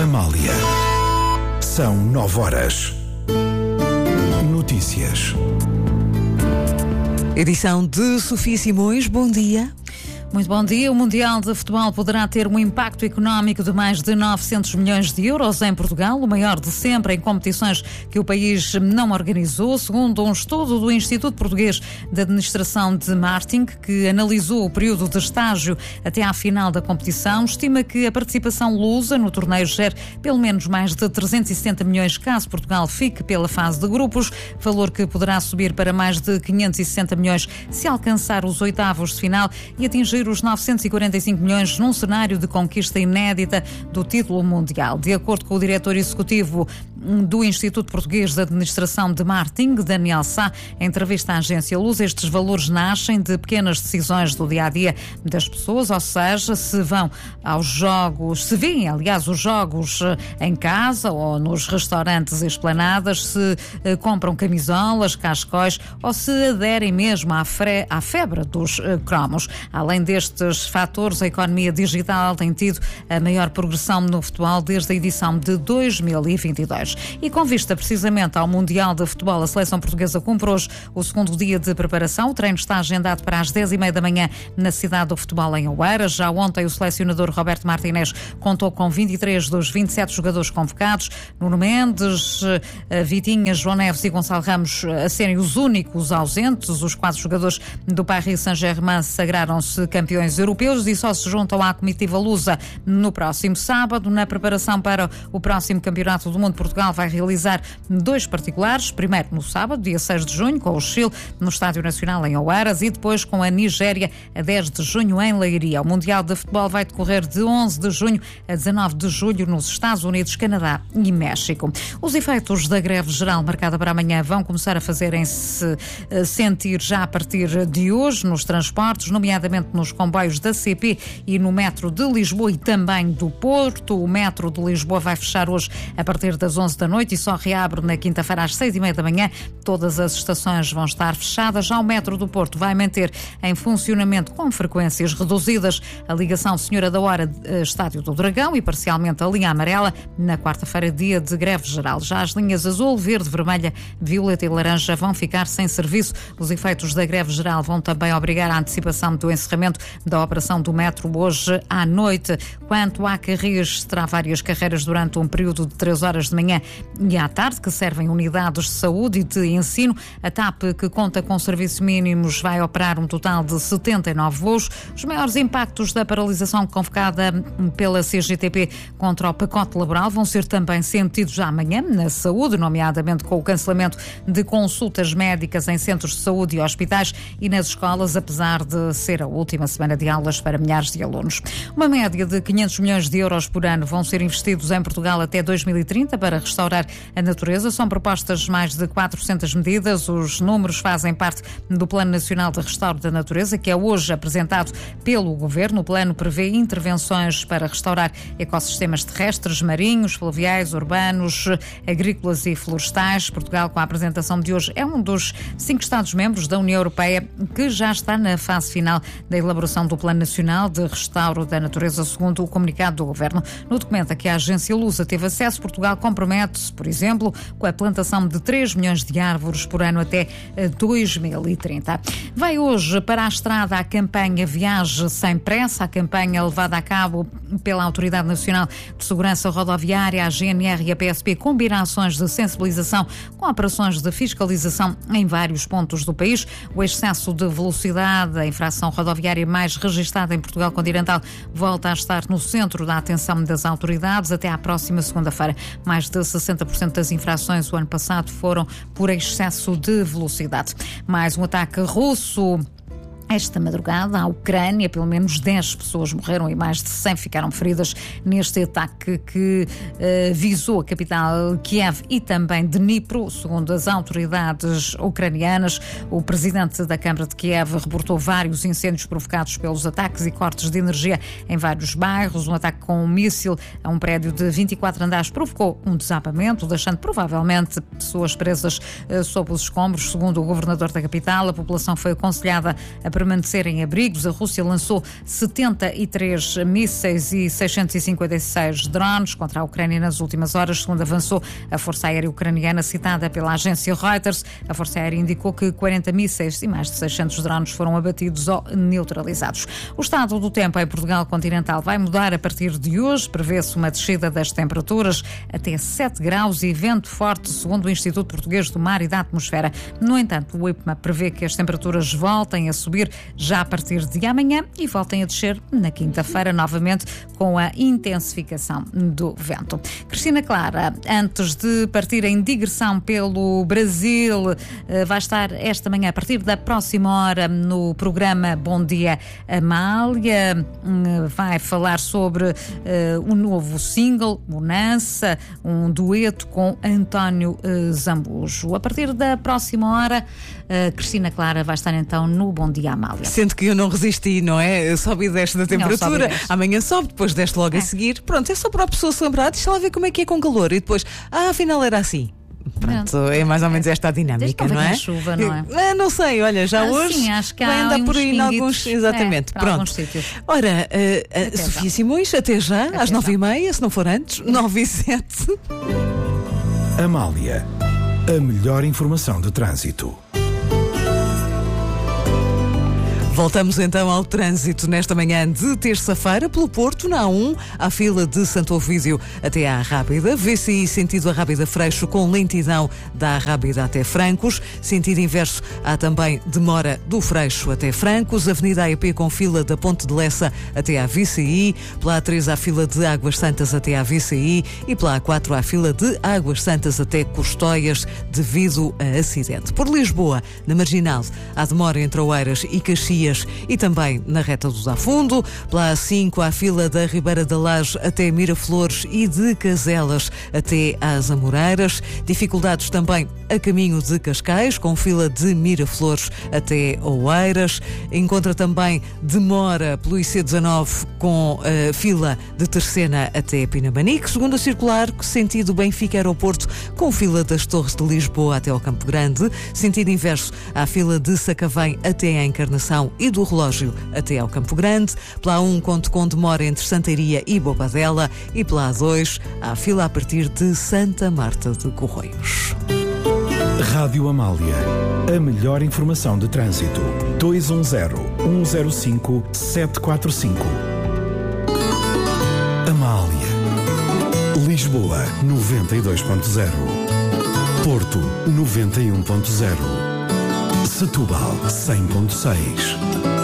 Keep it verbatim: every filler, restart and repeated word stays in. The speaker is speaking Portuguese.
Amália. São nove horas. Notícias. Edição de Sofia Simões. Bom dia. Muito bom dia. O Mundial de Futebol poderá ter um impacto económico de mais de novecentos milhões de euros em Portugal, o maior de sempre em competições que o país não organizou, segundo um estudo do Instituto Português de Administração de Marketing, que analisou o período de estágio até à final da competição. Estima que a participação lusa no torneio gere pelo menos mais de trezentos e setenta milhões caso Portugal fique pela fase de grupos, valor que poderá subir para mais de quinhentos e sessenta milhões se alcançar os oitavos de final e atingir os novecentos e quarenta e cinco milhões num cenário de conquista inédita do título mundial. De acordo com o diretor executivo do Instituto Português de Administração de Marketing, Daniel Sá, em entrevista à agência Luz, estes valores nascem de pequenas decisões do dia-a-dia das pessoas, ou seja, se vão aos jogos, se veem, aliás, os jogos em casa ou nos restaurantes e esplanadas, se eh, compram camisolas, cascóis ou se aderem mesmo à, fre, à febre dos eh, cromos. Além destes fatores, a economia digital tem tido a maior progressão no futebol desde a edição de dois mil e vinte e dois. E com vista precisamente ao Mundial de Futebol, a seleção portuguesa cumpre hoje o segundo dia de preparação. O treino está agendado para as dez e meia da manhã na cidade do futebol em Oeiras. Já ontem o selecionador Roberto Martínez contou com vinte e três dos vinte e sete jogadores convocados. Nuno Mendes, Vitinha, João Neves e Gonçalo Ramos a serem os únicos ausentes. Os quatro jogadores do Paris Saint-Germain sagraram-se campeões europeus e só se juntam à comitiva lusa no próximo sábado. Na preparação para o próximo Campeonato do Mundo, Portugal vai realizar dois particulares, primeiro no sábado, dia seis de junho, com o Chile no Estádio Nacional em Oeiras e depois com a Nigéria a dez de junho em Leiria. O Mundial de Futebol vai decorrer de onze de junho a dezanove de julho nos Estados Unidos, Canadá e México. Os efeitos da greve geral marcada para amanhã vão começar a fazerem-se sentir já a partir de hoje nos transportes, nomeadamente nos comboios da C P e no metro de Lisboa e também do Porto. O metro de Lisboa vai fechar hoje a partir das onze da noite e só reabre na quinta-feira às seis e meia da manhã. Todas as estações vão estar fechadas. Já o metro do Porto vai manter em funcionamento com frequências reduzidas a ligação Senhora da Hora Estádio do Dragão e parcialmente a linha amarela na quarta-feira, dia de greve geral. Já as linhas azul, verde, vermelha, violeta e laranja vão ficar sem serviço. Os efeitos da greve geral vão também obrigar a antecipação do encerramento da operação do metro hoje à noite. Quanto à Carris, terá várias carreiras durante um período de três horas de manhã e à tarde, que servem unidades de saúde e de ensino. A TAP, que conta com serviços mínimos, vai operar um total de setenta e nove voos. Os maiores impactos da paralisação convocada pela C G T P contra o pacote laboral vão ser também sentidos já amanhã na saúde, nomeadamente com o cancelamento de consultas médicas em centros de saúde e hospitais e nas escolas, apesar de ser a última semana de aulas para milhares de alunos. Uma média de quinhentos milhões de euros por ano vão ser investidos em Portugal até dois mil e trinta para restaurar a natureza. São propostas mais de quatrocentas medidas. Os números fazem parte do Plano Nacional de Restauro da Natureza, que é hoje apresentado pelo Governo. O plano prevê intervenções para restaurar ecossistemas terrestres, marinhos, fluviais, urbanos, agrícolas e florestais. Portugal, com a apresentação de hoje, é um dos cinco Estados-membros da União Europeia que já está na fase final da elaboração do Plano Nacional de Restauro da Natureza, segundo o comunicado do Governo. No documento a que a agência Lusa teve acesso, Portugal compromete-se, por exemplo, com a plantação de três milhões de árvores por ano até dois mil e trinta. Vai hoje para a estrada a campanha Viaje Sem Pressa, a campanha levada a cabo pela Autoridade Nacional de Segurança Rodoviária, a G N R e a P S P, combina ações de sensibilização com operações de fiscalização em vários pontos do país. O excesso de velocidade, a infração rodoviária mais registada em Portugal continental, volta a estar no centro da atenção das autoridades até à próxima segunda-feira. Mais de sessenta por cento das infrações o ano passado foram por excesso de velocidade. Mais um ataque russo esta madrugada à Ucrânia. Pelo menos dez pessoas morreram e mais de cem ficaram feridas neste ataque que uh, visou a capital Kiev e também Dnipro, segundo as autoridades ucranianas. O presidente da Câmara de Kiev reportou vários incêndios provocados pelos ataques e cortes de energia em vários bairros. Um ataque com um míssil a um prédio de vinte e quatro andares provocou um desabamento, deixando provavelmente pessoas presas uh, sob os escombros. Segundo o governador da capital, a população foi aconselhada a permanecer em abrigos. A Rússia lançou setenta e três mísseis e seiscentos e cinquenta e seis drones contra a Ucrânia nas últimas horas, segundo avançou a Força Aérea Ucraniana, citada pela agência Reuters. A Força Aérea indicou que quarenta mísseis e mais de seiscentos drones foram abatidos ou neutralizados. O estado do tempo em Portugal continental vai mudar a partir de hoje. Prevê-se uma descida das temperaturas até sete graus e vento forte, segundo o Instituto Português do Mar e da Atmosfera. No entanto, o IPMA prevê que as temperaturas voltem a subir já a partir de amanhã e voltem a descer na quinta-feira, novamente com a intensificação do vento. Cristina Clara, antes de partir em digressão pelo Brasil, vai estar esta manhã, a partir da próxima hora, no programa Bom Dia Amália. Vai falar sobre uh, o novo single, Bonança, um dueto com António uh, Zambujo. A partir da próxima hora, uh, Cristina Clara vai estar então no Bom Dia Amália. Sendo que eu não resisti, não é? Sobe e desce da temperatura, desce. Amanhã sobe, depois desce logo é. a seguir. Pronto, é só para a pessoa se lembrar, deixa lá ver como é que é com calor e depois, ah, afinal era assim. Pronto, é mais ou menos esta a dinâmica, não é? Chuva, não é? Ah, não sei, olha, já ah, hoje sim, acho que vai há andar por aí em alguns alguns. Exatamente, é, pronto. Alguns sítios. Ora, uh, uh, Sofia Simões, até já, até às já. nove e meia, se não for antes, nove e sete. Amália, a melhor informação de trânsito. Voltamos então ao trânsito nesta manhã de terça-feira pelo Porto, na A um, à fila de Santo Ovídio até à Rábida, V C I sentido a Rábida Freixo com lentidão da Rábida até Francos, sentido inverso há também demora do Freixo até Francos, Avenida A E P com fila da Ponte de Lessa até à V C I, pela A três à fila de Águas Santas até à V C I e pela A quatro à fila de Águas Santas até Custóias devido a acidente. Por Lisboa, na Marginal, há demora entre Oeiras e Caxias e também na reta do Dafundo, pela A cinco à fila da Ribeira da Laje até Miraflores e de Caselas até às Amoreiras, dificuldades também a caminho de Cascais, com fila de Miraflores até Oeiras, encontra também demora pelo I C dezanove com uh, fila de Terceira até Pinamanique, segunda circular, sentido Benfica Aeroporto, com fila das Torres de Lisboa até ao Campo Grande, sentido inverso à fila de Sacavém até à Encarnação e do Relógio até ao Campo Grande, pela A um conto com demora entre Santaria e Bobadela e pela A dois à fila a partir de Santa Marta de Correios. Rádio Amália, a melhor informação de trânsito. dois um zero, um zero cinco, sete quatro cinco. Amália. Lisboa, noventa e dois ponto zero. Porto, noventa e um ponto zero. Setúbal, cem ponto seis.